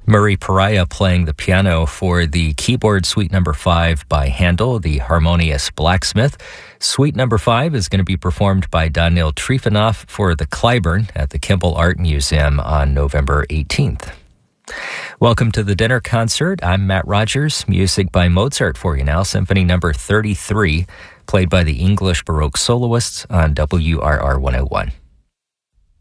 Murray Pariah playing the piano for the keyboard Suite Number 5 by Handel, the harmonious blacksmith. Suite Number 5 is going to be performed by Daniil Trifonov for the Clybourne at the Kimball Art Museum on November 18th. Welcome to the dinner concert. I'm Matt Rogers. Music by Mozart for you now. Symphony Number 33, played by the English Baroque soloists on WRR 101.